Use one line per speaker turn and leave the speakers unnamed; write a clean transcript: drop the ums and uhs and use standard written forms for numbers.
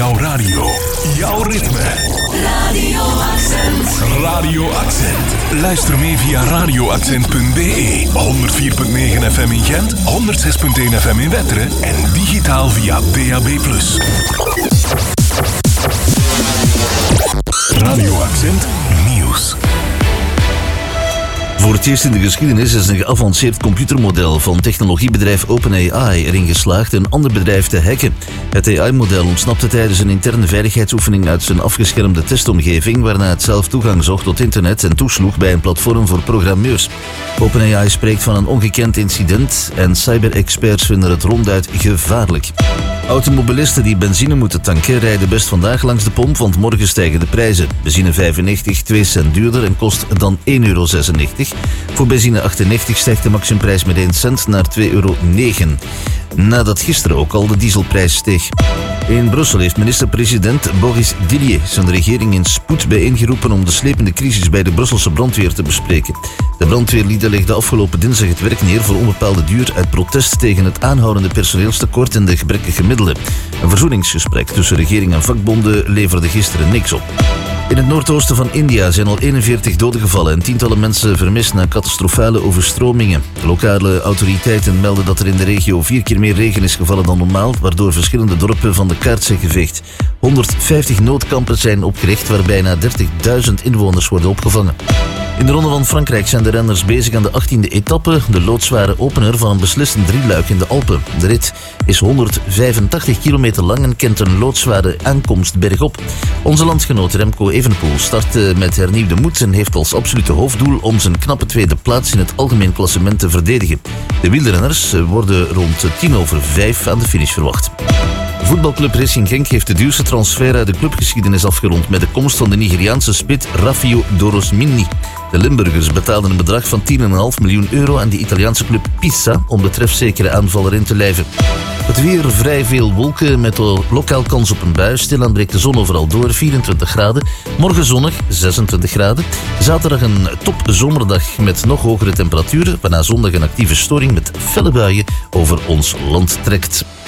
Jouw radio. Jouw ritme.
Radio Accent.
Radio Accent. Luister mee via radioaccent.be. 104.9 FM in Gent, 106.1 FM in Wetteren en digitaal via DAB+. Radio Accent Nieuws.
Voor het eerst in de geschiedenis is een geavanceerd computermodel van technologiebedrijf OpenAI erin geslaagd een ander bedrijf te hacken. Het AI-model ontsnapte tijdens een interne veiligheidsoefening uit zijn afgeschermde testomgeving, waarna het zelf toegang zocht tot internet en toesloeg bij een platform voor programmeurs. OpenAI spreekt van een ongekend incident en cyberexperts vinden het ronduit gevaarlijk. Automobilisten die benzine moeten tanken rijden best vandaag langs de pomp, want morgen stijgen de prijzen. Benzine 95 2 cent duurder en kost dan €1,96. Voor benzine 98 stijgt de maximumprijs met 1 cent naar €2,09. Nadat gisteren ook al de dieselprijs steeg. In Brussel heeft minister-president Boris Dillier zijn regering in spoed bijeengeroepen om de slepende crisis bij de Brusselse brandweer te bespreken. De brandweerlieden legden afgelopen dinsdag het werk neer voor onbepaalde duur uit protest tegen het aanhoudende personeelstekort en de gebrekkige middelen. Een verzoeningsgesprek tussen regering en vakbonden leverde gisteren niks op. In het noordoosten van India zijn al 41 doden gevallen en tientallen mensen vermist na catastrofale overstromingen. Lokale autoriteiten melden dat er in de regio 4 keer meer regen is gevallen dan normaal, waardoor verschillende dorpen van de kaart zijn geveegd. 150 noodkampen zijn opgericht waar bijna 30.000 inwoners worden opgevangen. In de Ronde van Frankrijk zijn de renners bezig aan de 18e etappe, de loodzware opener van een beslissend drieluik in de Alpen. De rit is 185 kilometer lang en kent een loodzware aankomst bergop. Onze landgenoot Remco Evenepoel startte met hernieuwde moed en heeft als absolute hoofddoel om zijn knappe tweede plaats in het algemeen klassement te verdedigen. De wielrenners worden rond 5:10 aan de finish verwacht. Voetbalclub Racing Genk heeft de duurste transfer uit de clubgeschiedenis afgerond met de komst van de Nigeriaanse spit Rafio Dorosmini. De Limburgers betaalden een bedrag van €10,5 miljoen aan de Italiaanse club Pisa om de trefzekere aanvaller in te lijven. Het weer, vrij veel wolken met lokaal kans op een bui. Stilaan breekt de zon overal door, 24 graden. Morgen zonnig, 26 graden. Zaterdag een topzomerdag met nog hogere temperaturen, waarna zondag een actieve storing met felle buien over ons land trekt.